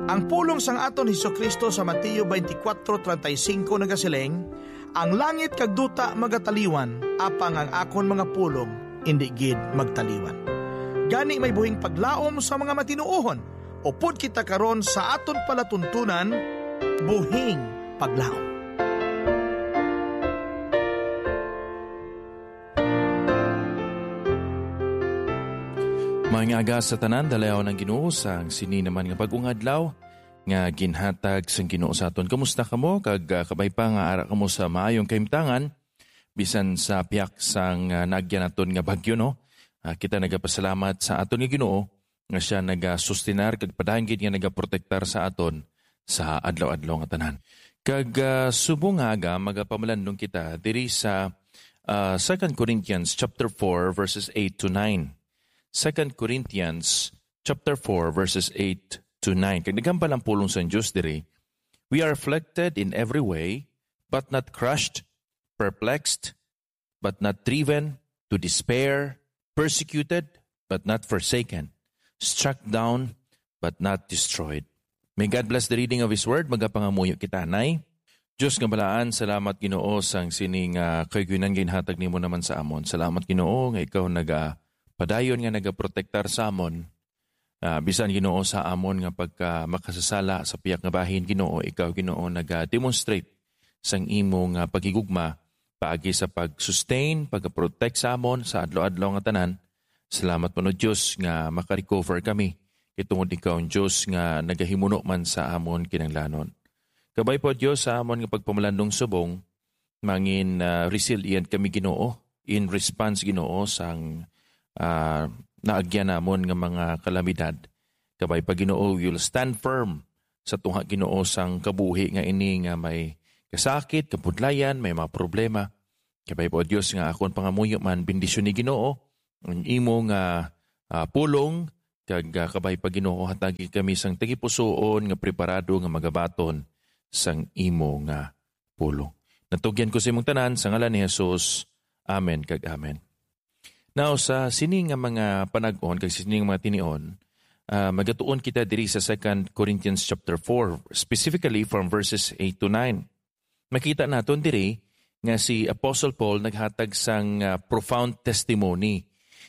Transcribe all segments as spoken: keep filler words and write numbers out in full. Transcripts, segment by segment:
Ang pulong sang aton Hesukristo sa Mateo twenty-four thirty-five nagasiling, ang langit kag duta magataliwan, apang ang akon mga pulong indi gid magtaliwan. Gani may buhing paglaom sa mga matinuohon, upod kita karon sa aton palatuntunan, buhing paglaom. Mga aga sa tanan, dalayaw ng Ginoo sang sini naman nga pag-ungadlaw nga ginhatag sang Ginoo sa aton. Kamusta kamo? Kag uh, kabay pa nga ara kamo sa maayong kaimtangan bisan sa piyak sang uh, nagyan naton nga bagyo, no? Uh, kita nagapasalamat sa aton nga Ginoo nga siya nagasustinar kag padayon gid nga nagaprotektar sa aton sa adlaw-adlaw nga tanan. Kag uh, subong nga aga magapamalandong kita diri sa uh, Second Corinthians chapter four verses eight to nine. Second Corinthians chapter four verses eight to nine. Kag nagambal ang pulong sa Diyos diri, we are afflicted in every way, but not crushed, perplexed, but not driven to despair, persecuted, but not forsaken, struck down, but not destroyed. May God bless the reading of His Word. Magapangamuyo kita, nay. Diyos nga balaan, salamat Ginoo sang sining uh, kaygunan ginhatag nimo naman sa amon. Salamat Ginoo nga ikaw naga padayon nga nagaprotektar sa amon, uh, bisan Ginoo sa amon nga pagka makasasala sa piyak nga bahin Ginoo, ikaw Ginoo naga-demonstrate sang imong uh, pagigugma paagi sa pag-sustain, pag-protect sa amon sa adlaw-adlaw nga tanan. Salamat po no Diyos nga makarecover kami. Itungod ikaw ang Diyos nga nagahimuno man sa amon kinanglanon. Kabay po Diyos sa amon nga pagpamalandong subong, mangin uh, resilient kami Ginoo in response Ginoo sang Uh, naagyan namon nga mga kalamidad. Kabay pa Ginoo, you'll stand firm sa tuha Ginoo sang kabuhi nga ini nga may kasakit, kapudlayan, may mga problema. Kabay po Diyos nga akon pangamuyo man, bendisyon ni Ginoo, ang imo nga uh, pulong, kag uh, kabay pa Ginoo, hatagi kami sang tagipusoon nga preparado nga magabaton sang imo nga pulong. Natugyan ko sa imong tanan sa ngalan ni Jesus. Amen kag amen. Now, sa sining nga mga panag-on, kag sining mga tinion, uh, magatuon kita diri sa Second Corinthians chapter four, specifically from verses eight to nine. Makita naton diri nga si Apostle Paul naghatag sang uh, profound testimony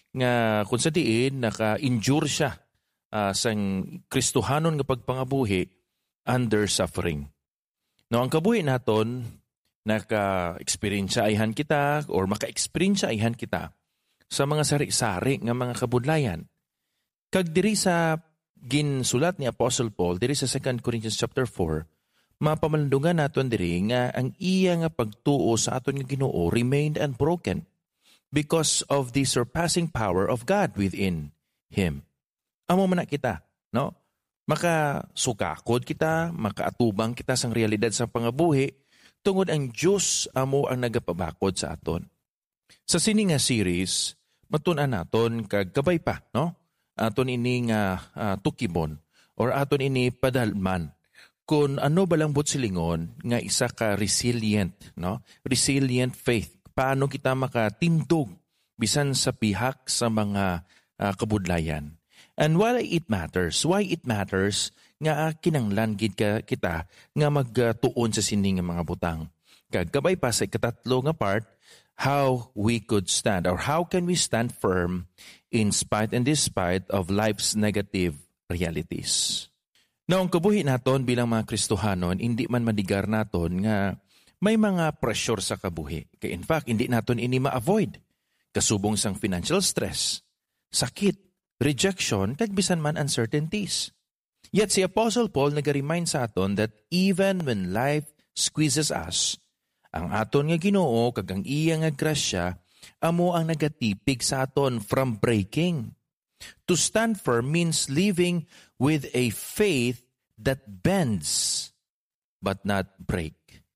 nga kung sa diin naka-endure siya uh, sang Kristohanon nga pagpangabuhi under suffering. Now, ang kabuhi naton, naka-experience ayhan kita or maka-experience ayhan kita sa mga sari-sari nga mga kabudlayan. Kag diri sa ginsulat ni Apostle Paul, diri sa Second Corinthians chapter four, mapamalandungan naton diri nga ang iya nga pagtuo sa aton nga Ginoo remained unbroken because of the surpassing power of God within Him. Amo man na kita, no? Makasukakod kita, makaatubang kita sang realidad sa pangabuhi, tungod ang Diyos amo ang nagapabakod sa aton. Sa sini nga series, matun-an naton kag kabay pa, no? Aton ini nga uh, tukibon or aton ini padalman kung ano balang silingon nga isa ka resilient, no? Resilient faith. Paano kita makatindog bisan sa pihak sa mga uh, kabudlayan. And why it matters? Why it matters nga uh, kinanglan gid ka kita nga magtuon sa sining nga mga butang. Kag kabay pa sa ikatatlo nga part, how we could stand or how can we stand firm in spite and despite of life's negative realities. Now, ang kabuhi naton bilang mga Kristohanon, hindi man madigar naton nga may mga pressure sa kabuhi. Kaya in fact, hindi naton ini ma-avoid. Kasubong sang financial stress, sakit, rejection, kag bisan man uncertainties. Yet si Apostle Paul nag-remind sa aton that even when life squeezes us, ang aton nga Ginoo kag ang iya nga grasya amo ang nagatipig sa aton from breaking. To stand firm means living with a faith that bends but not break.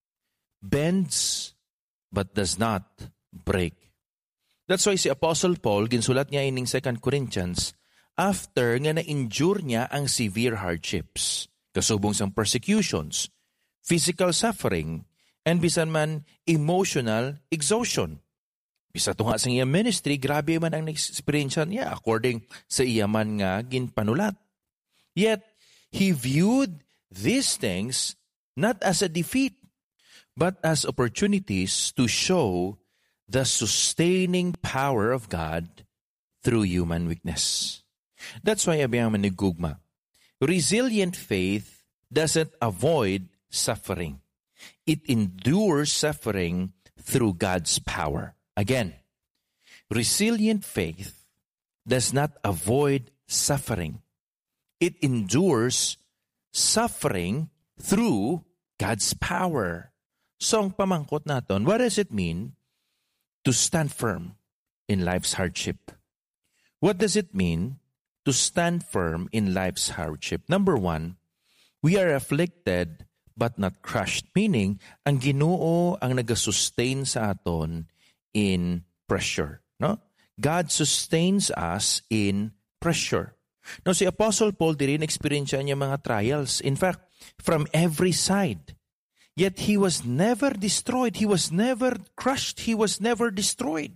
Bends but does not break. That's why si Apostle Paul ginsulat niya ining Second Corinthians after nga na-endure niya ang severe hardships, kasubong sang persecutions, physical suffering, and bisan man emotional exhaustion. Bisa tunga sa iya ministry, grabe man ang experience niya according sa iya man nga ginpanulat. Yet, he viewed these things not as a defeat, but as opportunities to show the sustaining power of God through human weakness. That's why abiyang manigugma. Resilient faith doesn't avoid suffering. It endures suffering through God's power. Again, resilient faith does not avoid suffering. It endures suffering through God's power. So ang pamangkot natin, what does it mean to stand firm in life's hardship? What does it mean to stand firm in life's hardship? Number one, we are afflicted but not crushed. Meaning, ang Ginoo ang nag-sustain sa aton in pressure. No? God sustains us in pressure. Now, si Apostle Paul din experience niya mga trials. In fact, from every side. Yet he was never destroyed. He was never crushed. He was never destroyed.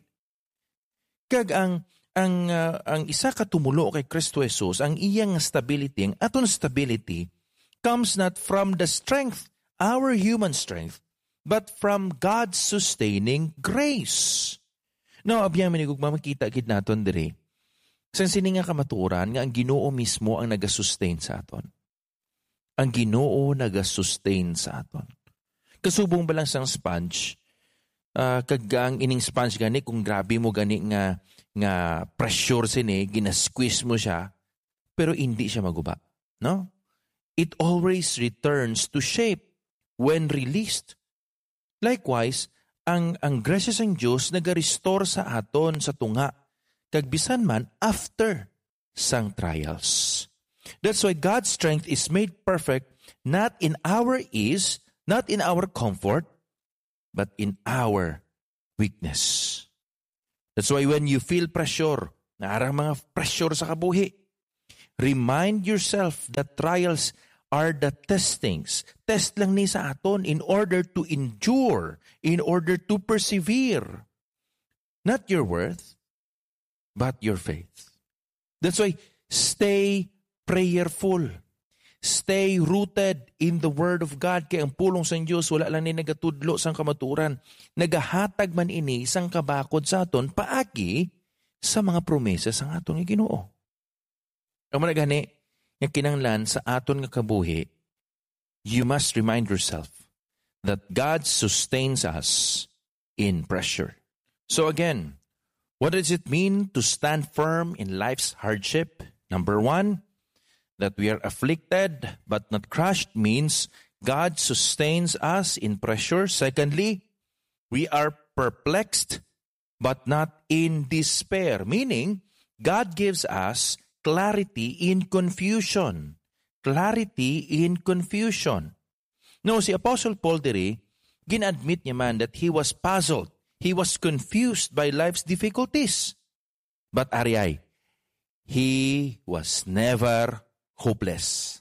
Kag ang ang uh, ang isa ka tumulo kay Kristo Jesus, ang iyang stability, ang aton stability comes not from the strength, our human strength, but from God's sustaining grace. Now, abiyang manigugma makita gid naton diri. Sang sini nga kamaturan nga ang Ginoo mismo ang nagasustain sa aton. Ang Ginoo nagasustain sa aton. Kasubong ba lang sang sponge? Uh, kag ang ining sponge gani kung grabe mo gani nga nga pressure sini, gina-squeeze mo siya, pero hindi siya maguba, no? It always returns to shape when released. Likewise, ang ang grasya sang Dios naga-restore sa aton sa tunga kag bisan man after sang trials. That's why God's strength is made perfect not in our ease, not in our comfort, but in our weakness. That's why when you feel pressure, naarang mga pressure sa kabuhi, remind yourself that trials are the testings. Test lang ni sa aton in order to endure, in order to persevere. Not your worth, but your faith. That's why stay prayerful. Stay rooted in the Word of God. Kaya ang pulong sa Diyos, wala lang ni nagatudlo sang kamaturan. Nagahatag man ini sang kabakod sa aton, paagi sa mga promesa sang aton nga Ginoo. Ang managani, nga kinanglan sa aton nga kabuhi, you must remind yourself that God sustains us in pressure. So again, what does it mean to stand firm in life's hardship? Number one, that we are afflicted but not crushed means God sustains us in pressure. Secondly, we are perplexed but not in despair, meaning God gives us clarity in confusion. Clarity in confusion. No, si Apostle Paul diri, gin-admit niya man that he was puzzled. He was confused by life's difficulties. But ariyay, he was never hopeless.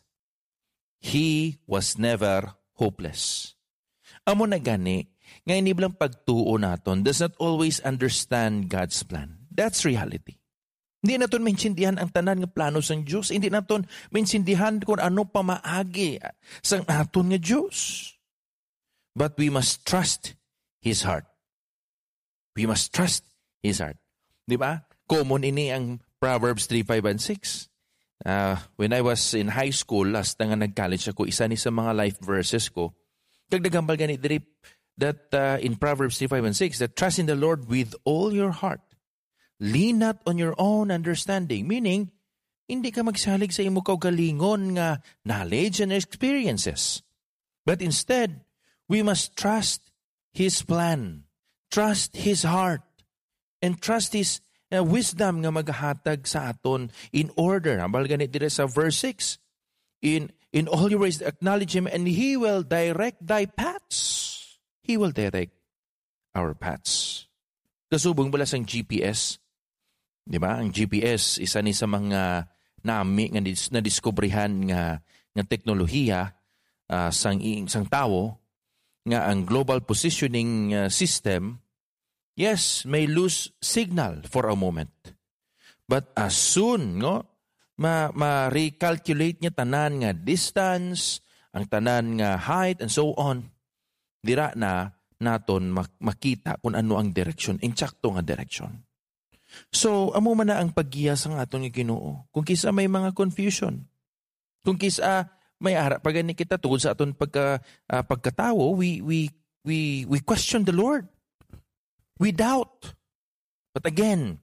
He was never hopeless. Amo na gani, nga iniblang pagtuo naton does not always understand God's plan. That's reality. Hindi naton maintindihan ang tanan nga plano sang Dios. Hindi naton maintindihan kung ano pamaagi sang aton nga Dios. But we must trust His heart. We must trust His heart. Di ba? Common ini ang Proverbs three, five, and six. Uh, when I was in high school, last na nga nag-college ako, isa ni sa mga life verses ko, kagdagambal ganit diri that uh, in Proverbs three, five, and six, that trust in the Lord with all your heart. Lean not on your own understanding. Meaning, hindi ka magsalig sa imo kaugalingon nga knowledge and experiences. But instead, we must trust His plan, trust His heart, and trust His Uh, wisdom nga maghatag sa aton in order. Ambal ganit dire sa verse six. In in all your ways acknowledge Him and He will direct thy paths. He will direct our paths. Kasubong bala sang G P S. Di ba? Ang G P S isa ni sa mga nami nga na-diskubrihan nga nga teknolohiya uh, sang sang tawo nga ang global positioning uh, system, yes, may lose signal for a moment. But as soon, no, ma ma-recalculate niya tanan nga distance, ang tanan nga height and so on. Dira na naton mak- makita kung ano ang direksyon, insakto nga direksyon. So, amo man na ang paggiya sa aton nga Ginoo. Kung kisa may mga confusion, kung kisa may ara pa gani kita tungod sa aton pagka uh, pagkatawo, we we we we question the Lord. We doubt. But again,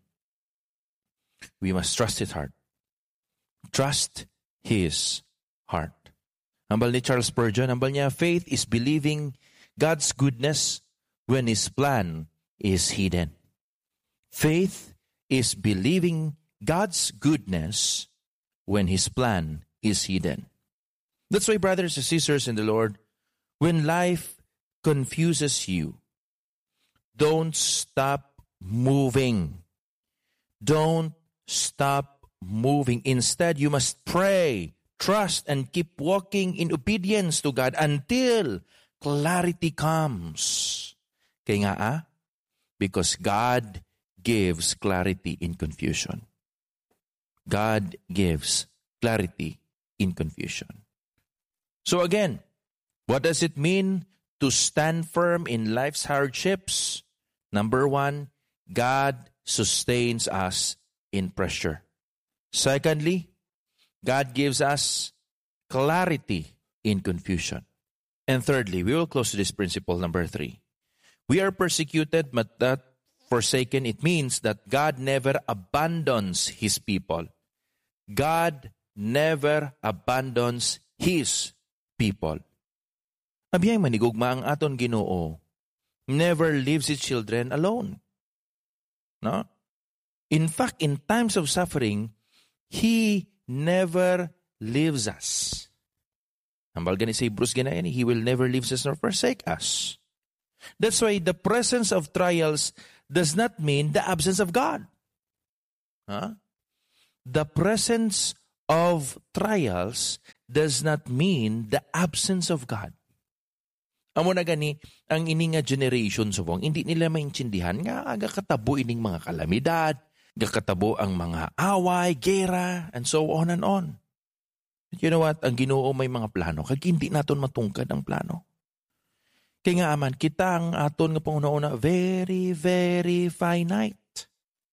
we must trust His heart. Trust His heart. Hambal ni Charles Spurgeon, hambal niya, faith is believing God's goodness when His plan is hidden. Faith is believing God's goodness when His plan is hidden. That's why, brothers and sisters in the Lord, when life confuses you, don't stop moving. Don't stop moving. Instead, you must pray, trust, and keep walking in obedience to God until clarity comes. Kaya nga ah, because God gives clarity in confusion. God gives clarity in confusion. So again, what does it mean to stand firm in life's hardships? Number one, God sustains us in pressure. Secondly, God gives us clarity in confusion. And thirdly, we will close to this principle number three. We are persecuted but not forsaken. It means that God never abandons His people. God never abandons His people. Abiyay manigugma ang aton Ginoo, never leaves His children alone. No? In fact, in times of suffering, He never leaves us. Hambal gani sa Hebrews ganayan, He will never leave us nor forsake us. That's why the presence of trials does not mean the absence of God. Huh? The presence of trials does not mean the absence of God. Amo na gani, ang ininga generation subong, hindi nila maintindihan nga aga katabo ining mga kalamidad, gakatabo ang mga away, gera, and so on and on. And you know what? Ang Ginoo may mga plano, kag hindi naton matungkad ang plano. Kaya nga aman, kita ang aton nga panguna-una, very, very finite.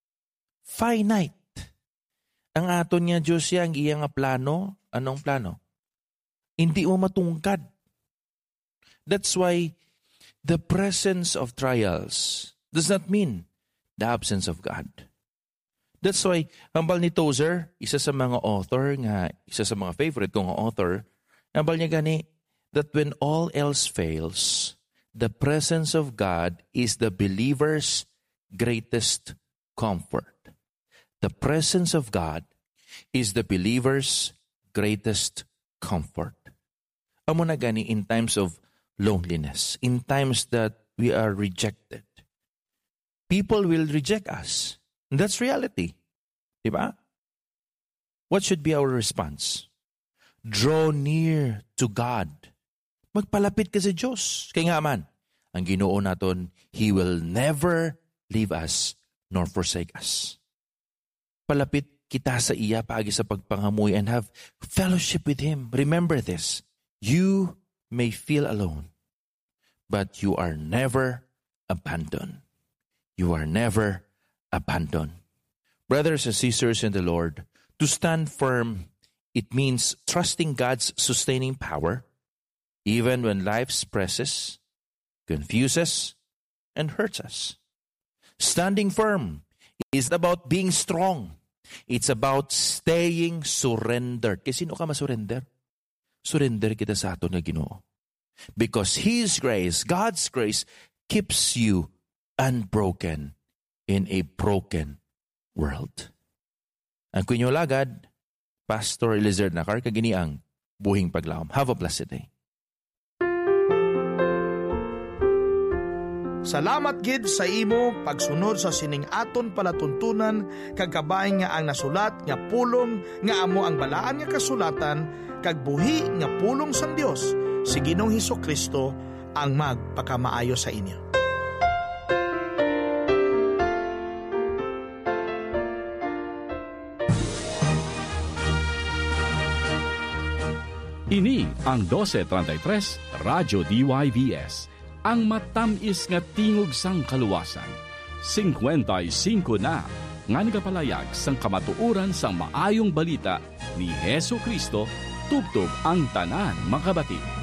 Finite. Ang aton nga Diyos siya, ang iya nga plano, anong plano? Hindi mo matungkad. That's why the presence of trials does not mean the absence of God. That's why, hambal ni Tozer, isa sa mga author, nga, isa sa mga favorite kong author, hambal niya gani, that when all else fails, the presence of God is the believer's greatest comfort. The presence of God is the believer's greatest comfort. Amo na gani in times of loneliness, in times that we are rejected. People will reject us. And that's reality. Diba? What should be our response? Draw near to God. Magpalapit ka sa Diyos. Kaya nga man, ang Ginoo naton, He will never leave us nor forsake us. Palapit kita sa iya paagi sa pagpangamuy and have fellowship with Him. Remember this, you may feel alone, but you are never abandoned. You are never abandoned. Brothers and sisters in the Lord, to stand firm, it means trusting God's sustaining power, even when life presses, confuses, and hurts us. Standing firm is about being strong. It's about staying surrendered. Kasi sino ka masurrender? Surrender kita sa aton nga Ginoo. Because His grace, God's grace, keeps you unbroken in a broken world. Ang kunyo lagad, Pastor Eliezer Nakar, kagini ang buhing paglawom. Have a blessed day. Salamat gid sa imo pagsunod sa sining aton palatuntunan kag kabay nga ang nasulat nga pulong nga amo ang balaan nga kasulatan kag buhi nga pulong sang Dios si Ginoong Hesukristo ang magpakamaayo sa inyo. Ini ang twelve thirty-three Radyo D Y V S, ang matamis nga tingog sang kaluwasan. fifty-five na nga nagapalayag sang kamatuuran sang maayong balita ni Hesu Kristo tubtob ang tanan makabati.